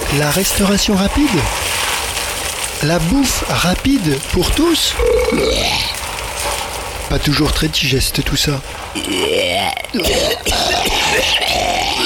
La restauration rapide? La bouffe rapide pour tous? Pas toujours très digeste tout ça.